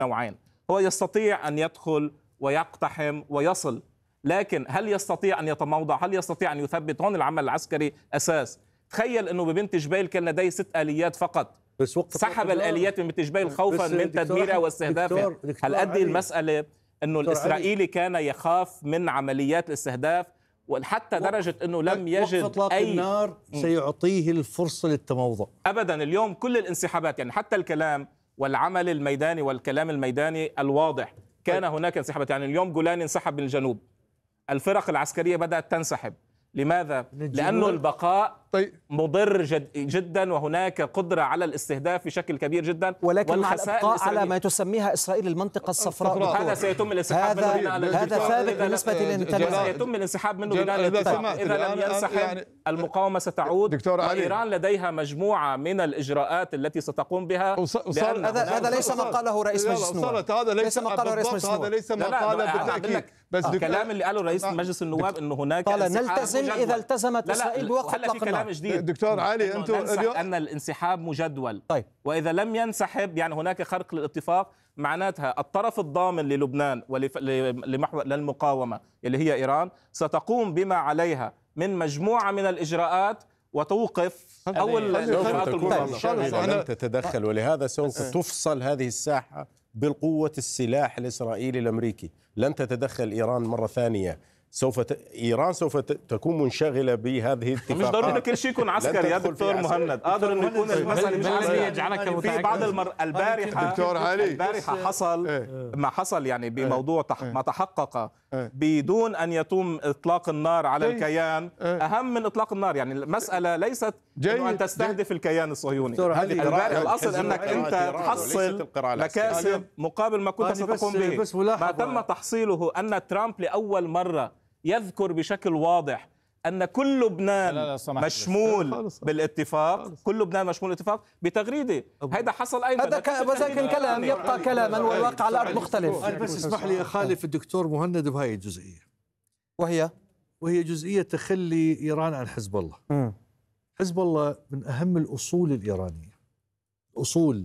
نوعين. هو يستطيع أن يدخل ويقتحم ويصل، لكن هل يستطيع أن يتموضع؟ هل يستطيع أن يثبت؟ هون العمل العسكري أساس. تخيل أنه ببنت جبيل كان لديه 6 آليات فقط، بس سحب الآليات من بنت جبيل خوفا من تدميرها واستهدافها. هل أدي المسألة أنه الإسرائيلي كان يخاف من عمليات الاستهداف وحتى درجة أنه لم يجد إطلاق النار سيعطيه الفرصة للتموضع؟ أبدا. اليوم كل الانسحابات، يعني حتى الكلام والعمل الميداني والكلام الميداني الواضح، كان هناك انسحابات. يعني اليوم جولاني انسحب من الجنوب، الفرق العسكرية بدأت تنسحب. لماذا؟ لأنه البقاء مضر جدا، وهناك قدرة على الاستهداف بشكل كبير جدا، ولكن مع الإبقاء على ما تسميها إسرائيل المنطقة الصفراء. هذا سيتم الانسحاب منه. هذا ثابت بالنسبة للانتباه. سيتم الانسحاب منه بناء الاتفاق. إذا لم ينسحب المقاومة ستعود، وإيران لديها مجموعة من الإجراءات التي ستقوم بها. هذا ليس ما قاله رئيس مجلس النواب. هذا ليس ما قاله رئيس مجلس النواب. هذا ليس ما قاله بالتأكيد. بس الكلام اللي قاله رئيس مجلس النواب انه هناك قال نلتزم اذا التزمت اسرائيل بوقف اطلاق النار. دكتور علي، انتم ان الانسحاب مجدول. طيب. واذا لم ينسحب يعني هناك خرق للاتفاق، معناتها الطرف الضامن للبنان للمقاومة اللي هي إيران ستقوم بما عليها من مجموعة من الإجراءات وتوقف أول الإجراءات المنظمة. لن تتدخل، ولهذا سوف تفصل هذه الساحة بالقوة السلاح الإسرائيلي الأمريكي. لن تتدخل إيران مرة ثانية. إيران سوف تكون منشغلة بهذه الاتفاقات. مش ضروري انه كل شيء يكون عسكري يا دكتور مهند، قادر انه يكون المسألة مش عسكري. في بعض البارحة حصل ما حصل يعني بموضوع ما تحقق بدون ان يتم اطلاق النار على الكيان اهم من اطلاق النار. يعني المسألة ليست ان تستهدف الكيان الصهيوني. الاصل انك انت تحصل مكاسب مقابل ما كنت ستقوم به. ما تم تحصيله ان ترامب لأول مرة يذكر بشكل واضح أن كل لبنان مشمول بالاتفاق. كل لبنان مشمول بالاتفاق بتغريدة. هذا حصل أيضا. هذا كان كلام يبقى كلاما والواقع على الأرض مختلف. بس اسمح لي أخالف الدكتور مهند بهاي الجزئية، وهي جزئية تخلي إيران عن حزب الله. حزب الله من أهم الأصول الإيرانية، أصول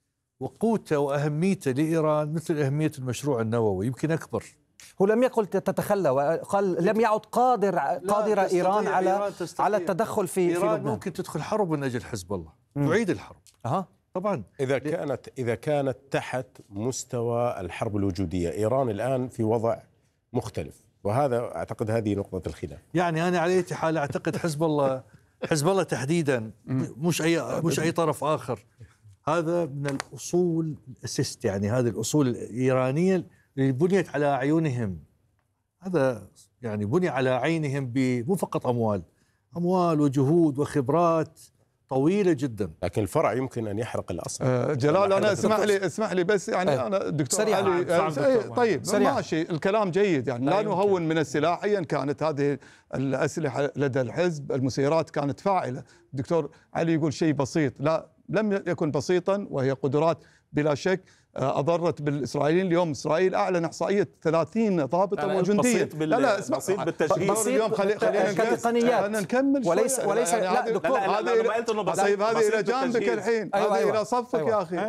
وقوته وأهميته لإيران مثل أهمية المشروع النووي، يمكن أكبر. هو لم يقل تتخلى، وقال لم يعد قادرة إيران على التدخل في لبنان. ممكن تدخل حرب من أجل حزب الله، تعيد الحرب. طبعا إذا كانت تحت مستوى الحرب الوجودية. إيران الآن في وضع مختلف، وهذا أعتقد هذه نقطة الخلاف. يعني أنا على أي حال أعتقد حزب الله تحديدا، مش أي طرف آخر. هذا من الأصول الأسيست، يعني هذه الأصول الإيرانية اللي بنيت على عيونهم. هذا يعني بني على عينهم مو فقط أموال وجهود وخبرات طويلة جدا. لكن الفرع يمكن أن يحرق الأصل. جلال، أنا اسمح لي بس يعني أنا دكتور علي طيب ماشي، الكلام جيد، يعني لا نهون من السلاح أيا كانت هذه الأسلحة لدى الحزب. المسيرات كانت فاعلة. الدكتور علي يقول شيء بسيط، لا لم يكن بسيطا، وهي قدرات بلا شك أضرت بالإسرائيليين. اليوم إسرائيل أعلن إحصائية 30 ضابطا وجنديا. لا اسمع، بسيط بالتجهيز. اليوم خلينا نكمل وليس لا دكتور، هذه إلى جانبك الحين، هذه إلى صفك يا أخي.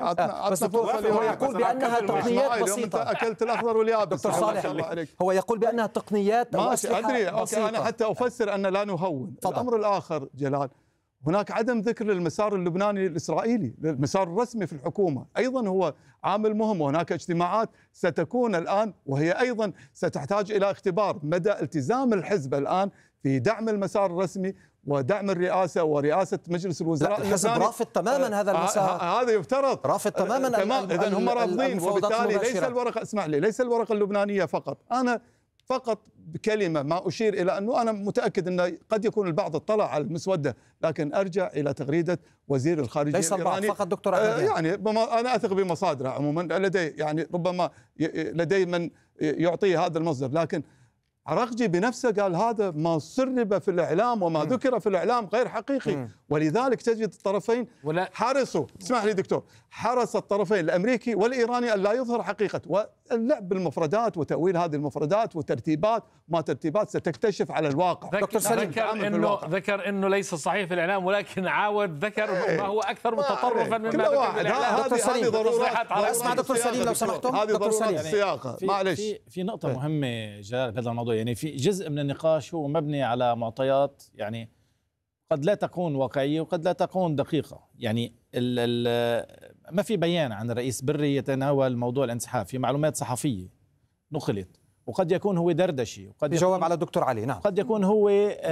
هو يقول بأنها تقنيات بسيطة. أكلت الأخضر واليابس. دكتور صالح، هو يقول بأنها تقنيات ماشي، أدري. أنا حتى أفسر أن لا نهون. الأمر الآخر جلال، هناك عدم ذكر للمسار اللبناني الإسرائيلي، المسار الرسمي في الحكومة أيضا هو عامل مهم. وهناك اجتماعات ستكون الآن، وهي أيضا ستحتاج إلى اختبار مدى التزام الحزب الآن في دعم المسار الرسمي ودعم الرئاسة ورئاسة مجلس الوزراء. الحزب رافض تماما هذا المسار. هذا يفترض رافض تماما. إذن هم رافضين، وبالتالي ليس الورقة، اسمع لي، ليس الورقة اللبنانية فقط. أنا فقط بكلمة ما أشير إلى أنه أنا متأكد أنه قد يكون البعض اطلع على المسودة، لكن أرجع إلى تغريدة وزير الخارجية ليس البعض فقط دكتور يعني أنا أثق بمصادره عموما، لدي يعني ربما لدي من يعطي هذا المصدر، لكن عراقجي بنفسه قال هذا ما سرب في الإعلام وما ذكر في الإعلام غير حقيقي. ولذلك تجد الطرفين حرصوا، اسمح لي دكتور، حرص الطرفين الأمريكي والإيراني أن لا يظهر حقيقة، واللعب بالمفردات وتأويل هذه المفردات وترتيبات ما ترتيبات ستكتشف على الواقع. دكتور سليم ذكر انه ليس صحيح في الاعلام، ولكن عاود ذكر ما هو اكثر متطرفا مما ذكر في الاعلام. دكتور سليم، اسمع دكتور سليم لو سمحتم. هذه ضرورة السياقة. معلش في نقطة مهمة جلال بهذا الموضوع، يعني في جزء من النقاش هو مبني على معطيات يعني قد لا تكون واقعية وقد لا تكون دقيقة. يعني ما في بيان عن الرئيس بري يتناول موضوع الانسحاب، في معلومات صحفية نقلت، وقد يكون هو دردشي، وقد يجاوب على الدكتور علي. نعم، قد يكون هو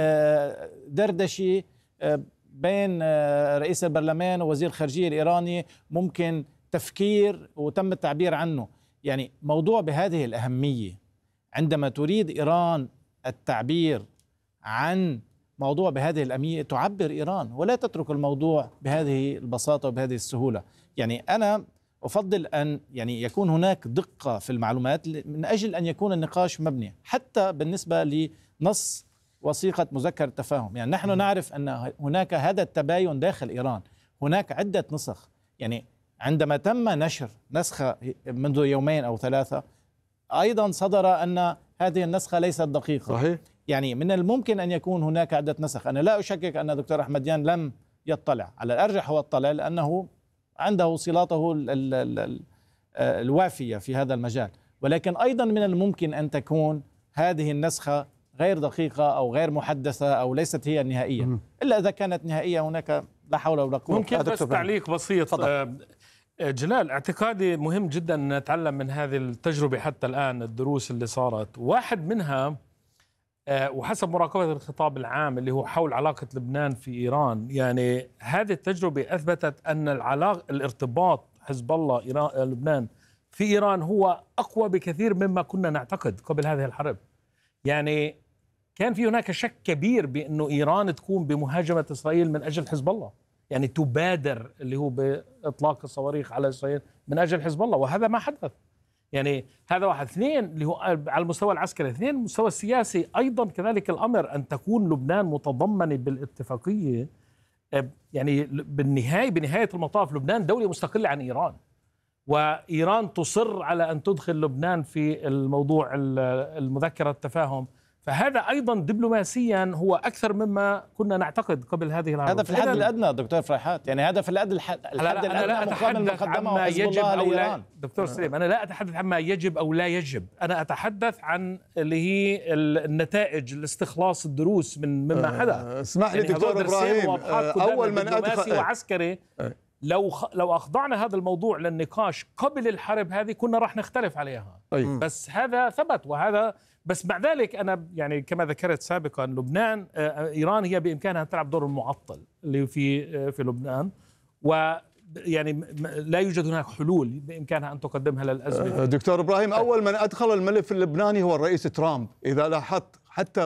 دردشي بين رئيس البرلمان ووزير الخارجية الإيراني، ممكن تفكير وتم التعبير عنه. يعني موضوع بهذه الأهمية عندما تريد إيران التعبير عن موضوع بهذه الأهمية تعبر إيران ولا تترك الموضوع بهذه البساطة وبهذه السهولة. يعني أنا أفضل أن يعني يكون هناك دقة في المعلومات من أجل أن يكون النقاش مبني، حتى بالنسبة لنص وثيقة مذكر التفاهم. يعني نحن نعرف أن هناك هذا التباين داخل إيران، هناك عدة نسخ. يعني عندما تم نشر نسخة منذ يومين أو ثلاثة أيضا صدر أن هذه النسخة ليست دقيقة. صحيح. يعني من الممكن أن يكون هناك عدة نسخ. أنا لا أشكك أن دكتور أحمديان لم يطلع، على الأرجح هو اطلع لأنه عنده صلاته الوافية في هذا المجال، ولكن أيضا من الممكن أن تكون هذه النسخة غير دقيقة أو غير محدثة أو ليست هي النهائية. إلا إذا كانت نهائية هناك لا حول ولا قوة. ممكن بس تعليق بسيط. جلال، اعتقادي مهم جدا أن نتعلم من هذه التجربة حتى الآن الدروس اللي صارت، واحد منها وحسب مراقبة الخطاب العام اللي هو حول علاقة لبنان في إيران. يعني هذه التجربة أثبتت أن الارتباط حزب الله لبنان في إيران هو أقوى بكثير مما كنا نعتقد قبل هذه الحرب. يعني كان في هناك شك كبير بأنه إيران تكون بمهاجمة إسرائيل من أجل حزب الله، يعني تبادر اللي هو بإطلاق الصواريخ على إسرائيل من أجل حزب الله، وهذا ما حدث. يعني هذا واحد. اثنين، اللي هو على المستوى العسكري. اثنين، المستوى السياسي أيضا كذلك الأمر، أن تكون لبنان متضمنة بالاتفاقية. يعني بنهاية المطاف لبنان دولة مستقلة عن إيران، وإيران تصر على أن تدخل لبنان في الموضوع المذكرة التفاهم. فهذا أيضا دبلوماسيا هو أكثر مما كنا نعتقد قبل هذه الحرب. هذا في الحد الأدنى دكتور فرحات، يعني هذا في الحد الأدنى مقابل المقدمة عما وحزب يجب الله أو لا. لإيران. دكتور سليم، أنا لا أتحدث عما يجب أو لا يجب، أنا أتحدث عن اللي هي النتائج، الاستخلاص الدروس مما حدث. اسمح لي دكتور إبراهيم، أول من دبلوماسي وعسكري لو أخضعنا هذا الموضوع للنقاش قبل الحرب هذه كنا راح نختلف عليها. بس هذا ثبت، وهذا بس مع ذلك أنا يعني كما ذكرت سابقا لبنان إيران هي بإمكانها أن تلعب دور المعطل اللي في لبنان، ويعني لا يوجد هناك حلول بإمكانها أن تقدمها للأزمة. دكتور إبراهيم، أول من أدخل الملف اللبناني هو الرئيس ترامب. إذا لاحظت حتى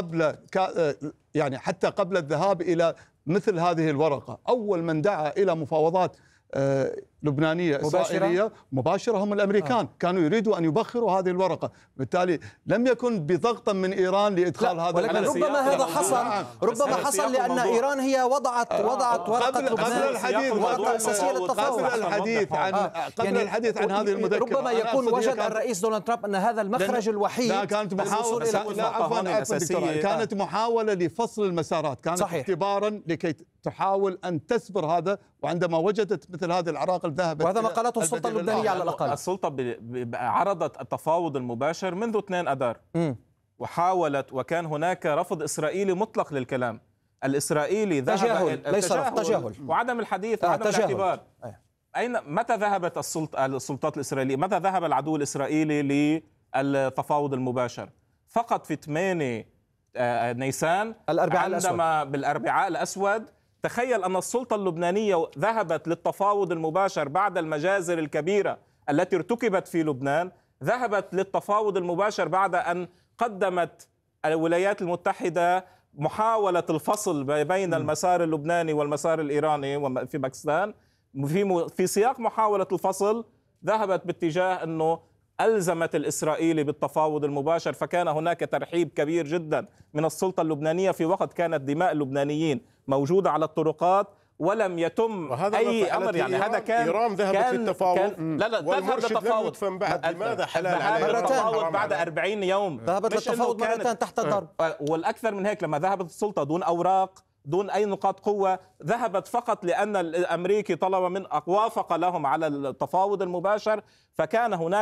قبل الذهاب إلى مثل هذه الورقة، أول من دعا إلى مفاوضات لبنانية إسرائيلية مباشرة هم الأمريكان. كانوا يريدوا أن يبخروا هذه الورقة، بالتالي لم يكن بضغط من إيران لإدخال هذا. ولكن ربما هذا حصل، ربما حصل لأن إيران هي وضعت ورقة لبنان ورقة أساسية للتفاوض. قبل الحديث عن هذه المذكرة ربما يكون وجد الرئيس دونالد ترامب أن هذا المخرج الوحيد. لا، كانت محاولة. كانت محاولة لفصل المسارات، كانت اختبارا لكي تحاول أن تسبر هذا. وعندما وجدت مثل هذه العراقل ذهبت، وهذا ما قالته السلطة اللبنانية على الأقل. السلطة عرضت التفاوض المباشر منذ 2 أذار، وحاولت، وكان هناك رفض إسرائيلي مطلق للكلام. الإسرائيلي ذهب ليس تجاهل وعدم الحديث وعدم الاعتبار. متى ذهبت السلطات الإسرائيلية؟ متى ذهب العدو الإسرائيلي للتفاوض المباشر؟ فقط في 8 نيسان، عندما بالأربعاء الأسود. تخيل أن السلطة اللبنانية ذهبت للتفاوض المباشر بعد المجازر الكبيرة التي ارتكبت في لبنان، ذهبت للتفاوض المباشر بعد أن قدمت الولايات المتحدة محاولة الفصل بين المسار اللبناني والمسار الإيراني في باكستان. في سياق محاولة الفصل ذهبت باتجاه أنه ألزمت الإسرائيلي بالتفاوض المباشر، فكان هناك ترحيب كبير جدا من السلطة اللبنانية في وقت كانت دماء اللبنانيين موجودة على الطرقات ولم يتم أي أمر. يعني هذا كان إيران ذهبت للتفاوض. لا تذهب للتفاوض. بعد لماذا حلال عليها التفاوض بعد 40 يوم؟ ذهبت للتفاوض مرتين تحت الضرب. والأكثر من هيك، لما ذهبت السلطة دون أوراق دون أي نقاط قوة، ذهبت فقط لأن الأمريكي طلب من وافق لهم على التفاوض المباشر، فكان هناك